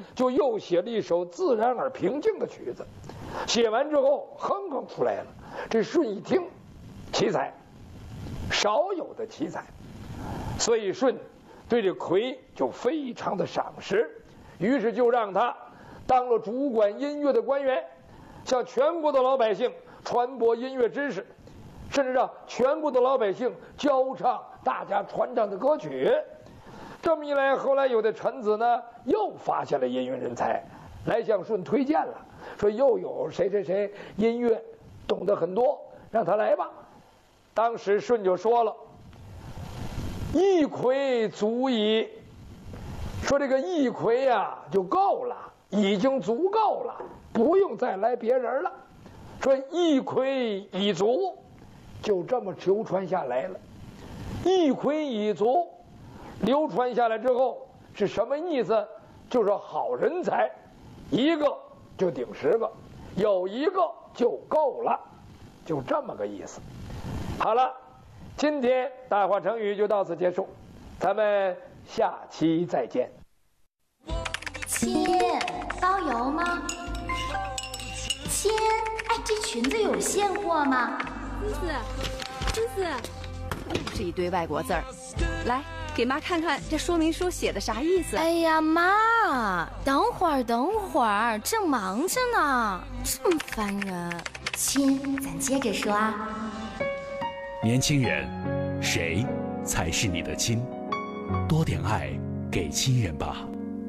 就又写了一首自然而平静的曲子。写完之后，哼哼出来了。这舜一听，奇才，少有的奇才，所以舜对这夔就非常的赏识，于是就让他当了主管音乐的官员，向全国的老百姓传播音乐知识，甚至让全国的老百姓教唱大家传唱的歌曲。这么一来，后来有的臣子呢又发现了音乐人才，来向舜推荐了，说又有谁谁谁音乐懂得很多，让他来吧。当时舜就说了：“一夔足矣。”说这个一夔呀就够了，已经足够了，不用再来别人了。说一夔已足，就这么流传下来了。一夔已足流传下来之后是什么意思？就是好人才，一个就顶10个，有一个就够了，就这么个意思。好了，今天大话成语就到此结束，咱们下期再见。 亲，包邮吗？亲，哎，这裙子有现货吗？ 思思，又是一堆外国字儿，来给妈看看这说明书写的啥意思。 哎呀妈，等会儿，正忙着呢，这么烦人。亲，咱接着说啊。 年轻人，谁才是你的亲？多点爱给亲人吧。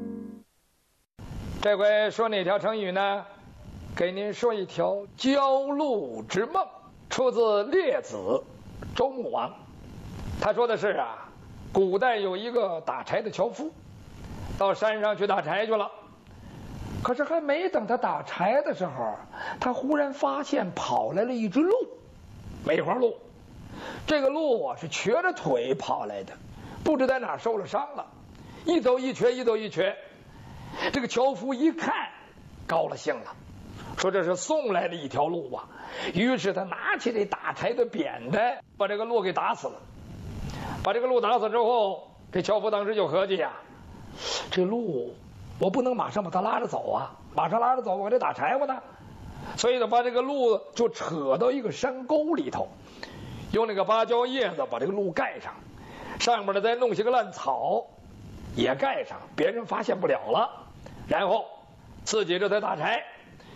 这回说哪条成语呢？给您说一条焦鹿之梦，出自《列子·周穆王》。他说的是啊，古代有一个打柴的樵夫，到山上去打柴去了。可是还没等他打柴的时候，他忽然发现跑来了一只鹿，梅花鹿。这个鹿啊是瘸着腿跑来的，不知在哪儿受了伤了，一走一瘸，一走一瘸。这个樵夫一看高了兴了，说这是送来的一条鹿啊。于是他拿起这打柴的扁担，把这个鹿给打死了。把这个鹿打死之后，这樵夫当时就合计呀，这鹿我不能马上把它拉着走啊，马上拉着走我得打柴火呢。所以呢，把这个鹿就扯到一个山沟里头，用那个芭蕉叶子把这个鹿盖上，上面呢再弄些个烂草也盖上，别人发现不了了。然后自己这才打柴，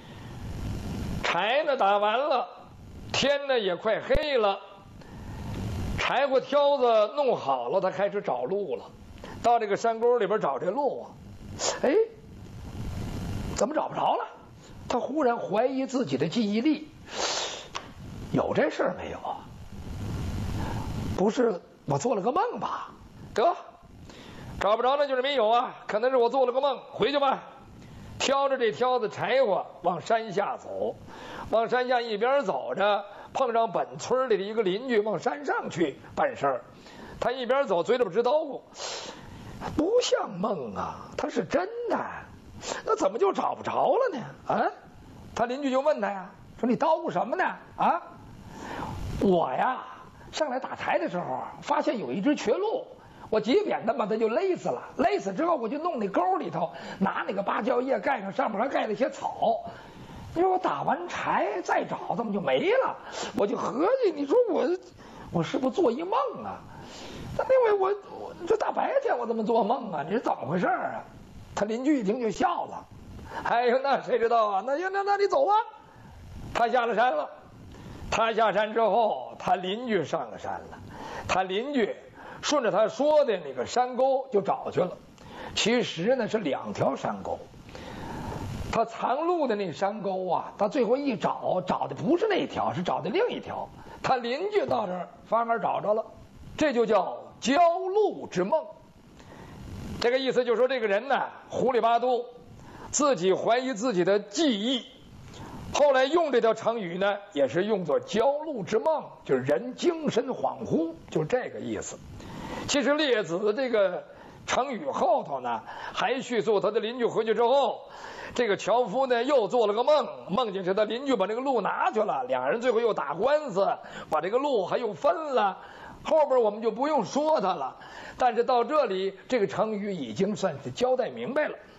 柴呢打完了，天呢也快黑了，柴火挑子弄好了，他开始找路了。到这个山沟里边找这路啊，哎，怎么找不着了？他忽然怀疑自己的记忆力，有这事儿没有啊？不是我做了个梦吧？得，找不着那就是没有啊，可能是我做了个梦，回去吧。挑着这挑子柴火往山下走，往山下一边走着，碰上本村里的一个邻居往山上去办事儿。他一边走嘴里边直叨咕，不像梦啊，他是真的，那怎么就找不着了呢？啊，他邻居就问他呀，说你叨咕什么呢？啊，我呀上来打柴的时候发现有一只瘸鹿，我几扁担把它就勒死了，勒死之后我就弄那沟里头，拿那个芭蕉叶盖上，上面还盖了些草。你说我打完柴再找怎么就没了？我就合计，你说我是不是做一梦啊？那回我这大白天我怎么做梦啊？你是怎么回事啊？他邻居一听就笑了，哎呦，那谁知道啊？那你走吧。他下了山了，他下山之后，他邻居上了山了，他邻居顺着他说的那个山沟就找去了。其实呢是2条山沟，他藏路的那山沟啊，他最后一找的不是那条，是找的另一条。他邻居到这儿反而找着了，这就叫焦鹿之梦。这个意思就是说，这个人呢糊里巴嘟，自己怀疑自己的记忆。后来用这条成语呢，也是用作焦鹿之梦，就是人精神恍惚，就是这个意思。其实列子这个成语后头呢，还叙述他的邻居回去之后，这个樵夫呢又做了个梦，梦见是他邻居把这个鹿拿去了，两人最后又打官司，把这个鹿还又分了。后边我们就不用说他了，但是到这里这个成语已经算是交代明白了。